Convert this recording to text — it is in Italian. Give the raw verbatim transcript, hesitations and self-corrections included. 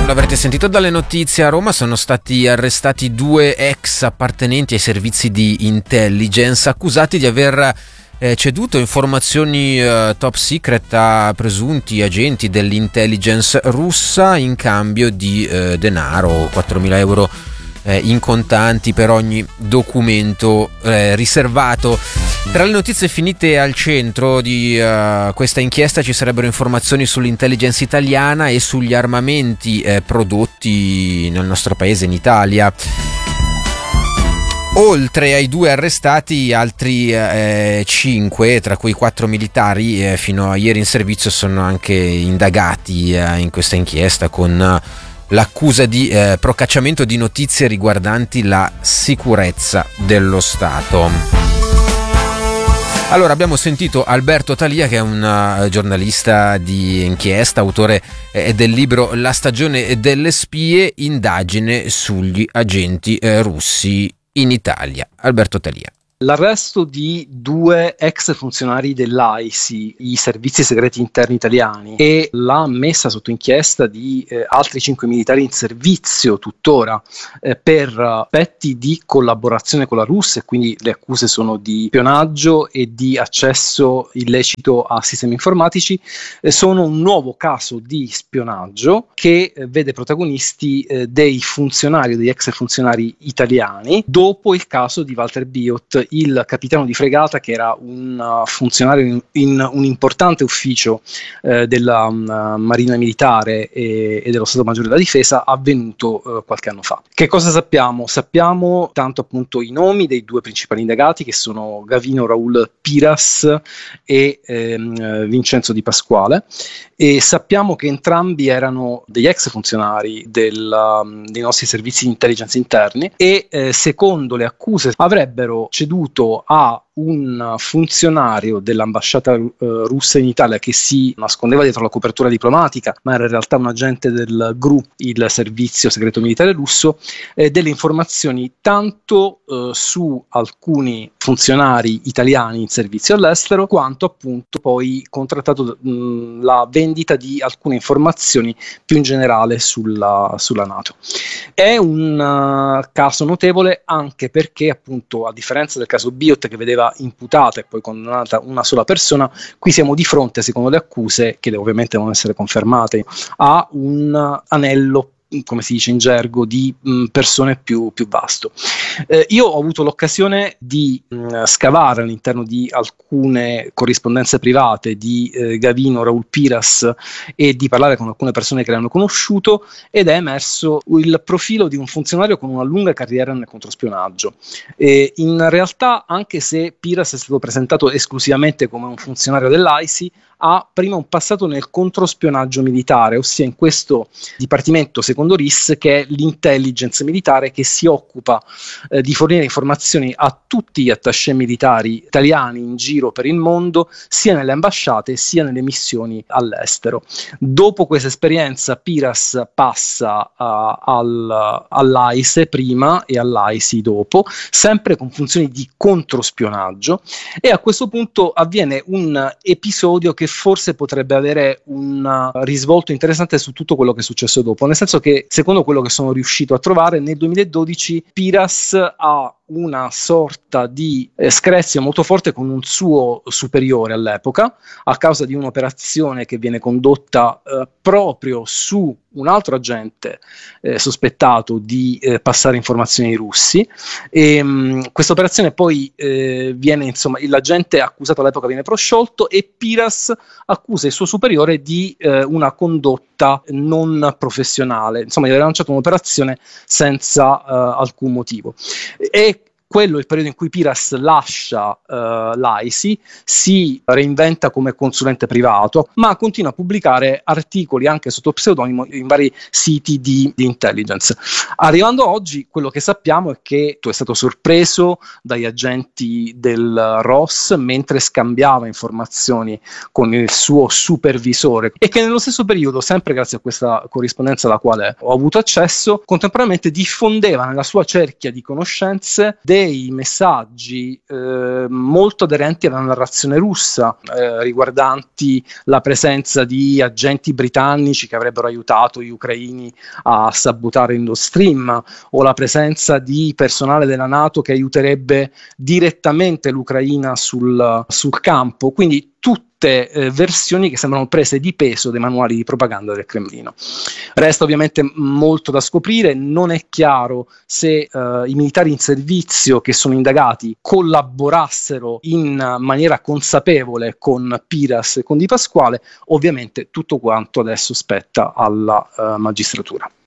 L'avrete sentito dalle notizie, a Roma sono stati arrestati due ex appartenenti ai servizi di intelligence accusati di aver eh, ceduto informazioni eh, top secret a presunti agenti dell'intelligence russa in cambio di eh, denaro, quattromila euro eh, in contanti per ogni documento eh, riservato. Tra le notizie finite al centro di uh, questa inchiesta ci sarebbero informazioni sull'intelligence italiana e sugli armamenti eh, prodotti nel nostro paese, in Italia. Oltre ai due arrestati, altri eh, cinque, tra cui quattro militari, eh, fino a ieri in servizio, sono anche indagati eh, in questa inchiesta con eh, l'accusa di eh, procacciamento di notizie riguardanti la sicurezza dello Stato. Allora, abbiamo sentito Alberto Talia, che è un uh, giornalista di inchiesta, autore eh, del libro La stagione delle spie, indagine sugli agenti eh, russi in Italia. Alberto Talia. L'arresto di due ex funzionari dell'A I S I, i servizi segreti interni italiani, e la messa sotto inchiesta di eh, altri cinque militari in servizio tuttora eh, per aspetti di collaborazione con la Russia, e quindi le accuse sono di spionaggio e di accesso illecito a sistemi informatici, eh, sono un nuovo caso di spionaggio che eh, vede protagonisti eh, dei funzionari, degli ex funzionari italiani, dopo il caso di Walter Biot, il capitano di fregata, che era un uh, funzionario in, in un importante ufficio eh, della um, Marina Militare e, e dello Stato Maggiore della Difesa, avvenuto uh, qualche anno fa. Che cosa sappiamo? Sappiamo tanto appunto i nomi dei due principali indagati, che sono Gavino Raul Piras e ehm, Vincenzo Di Pasquale, e sappiamo che entrambi erano degli ex funzionari del, um, dei nostri servizi di intelligence interni e eh, secondo le accuse avrebbero ceduto a un funzionario dell'ambasciata uh, russa in Italia, che si nascondeva dietro la copertura diplomatica, ma era in realtà un agente del G R U, il servizio segreto militare russo, eh, delle informazioni tanto uh, su alcuni funzionari italiani in servizio all'estero, quanto appunto poi contrattato mh, la vendita di alcune informazioni più in generale sulla, sulla NATO. È un uh, caso notevole anche perché, appunto, a differenza del caso Biot, che vedeva imputata e poi condannata una sola persona, qui siamo di fronte, secondo le accuse, che ovviamente devono essere confermate, a un anello, come si dice in gergo, di mh, persone più, più vasto. Eh, io ho avuto l'occasione di mh, scavare all'interno di alcune corrispondenze private di eh, Gavino Raul Piras e di parlare con alcune persone che l'hanno conosciuto, ed è emerso il profilo di un funzionario con una lunga carriera nel controspionaggio. E in realtà, anche se Piras è stato presentato esclusivamente come un funzionario dell'A I S I, ha prima un passato nel controspionaggio militare, ossia in questo dipartimento secondo R I S, che è l'intelligence militare, che si occupa eh, di fornire informazioni a tutti gli attaché militari italiani in giro per il mondo, sia nelle ambasciate sia nelle missioni all'estero. Dopo questa esperienza Piras passa uh, al, all'A I S E prima e all'A I S I dopo, sempre con funzioni di controspionaggio, e a questo punto avviene un episodio che forse potrebbe avere un risvolto interessante su tutto quello che è successo dopo, nel senso che, secondo quello che sono riuscito a trovare, nel duemiladodici Piras ha una sorta di eh, screzio molto forte con un suo superiore all'epoca, a causa di un'operazione che viene condotta eh, proprio su un altro agente eh, sospettato di eh, passare informazioni ai russi, e mh, questa operazione poi eh, viene, insomma, l'agente accusato all'epoca viene prosciolto e Piras accusa il suo superiore di eh, una condotta non professionale, insomma di aver lanciato un'operazione senza eh, alcun motivo. E quello è il periodo in cui Piras lascia uh, l'A I S I, si reinventa come consulente privato, ma continua a pubblicare articoli anche sotto pseudonimo in vari siti di, di intelligence. Arrivando a oggi, quello che sappiamo è che tu è stato sorpreso dagli agenti del R O S mentre scambiava informazioni con il suo supervisore, e che nello stesso periodo, sempre grazie a questa corrispondenza alla quale ho avuto accesso, contemporaneamente diffondeva nella sua cerchia di conoscenze dei dei messaggi eh, molto aderenti alla narrazione russa, eh, riguardanti la presenza di agenti britannici che avrebbero aiutato gli ucraini a sabotare il Nord Stream, o la presenza di personale della NATO che aiuterebbe direttamente l'Ucraina sul, sul campo. Quindi tutte eh, versioni che sembrano prese di peso dei manuali di propaganda del Cremlino. Resta ovviamente molto da scoprire, non è chiaro se eh, i militari in servizio che sono indagati collaborassero in maniera consapevole con Piras e con Di Pasquale. Ovviamente tutto quanto adesso spetta alla eh, magistratura.